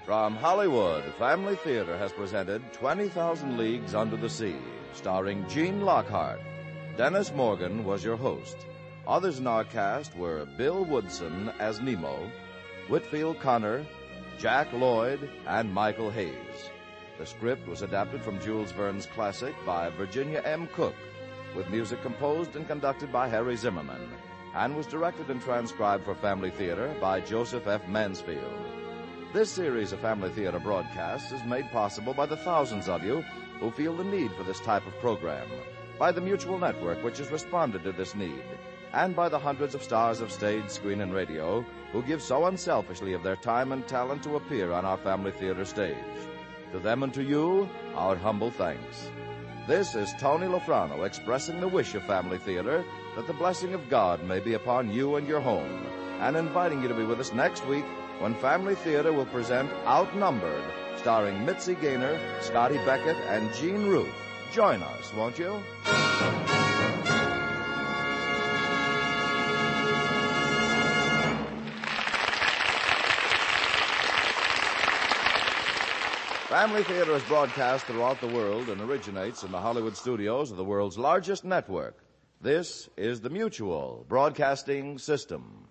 From Hollywood, Family Theater has presented 20,000 Leagues Under the Sea, starring Gene Lockhart. Dennis Morgan was your host. Others in our cast were Bill Woodson as Nemo, Whitfield Connor, Jack Lloyd, and Michael Hayes. The script was adapted from Jules Verne's classic by Virginia M. Cook, with music composed and conducted by Harry Zimmerman, and was directed and transcribed for Family Theater by Joseph F. Mansfield. This series of Family Theater broadcasts is made possible by the thousands of you who feel the need for this type of program, by the Mutual Network, which has responded to this need, and by the hundreds of stars of stage, screen, and radio who give so unselfishly of their time and talent to appear on our Family Theater stage. To them and to you, our humble thanks. This is Tony Lofrano expressing the wish of Family Theater that the blessing of God may be upon you and your home, and inviting you to be with us next week when Family Theater will present Outnumbered, starring Mitzi Gaynor, Scotty Beckett, and Jean Ruth. Join us, won't you? Family Theater is broadcast throughout the world and originates in the Hollywood studios of the world's largest network. This is the Mutual Broadcasting System.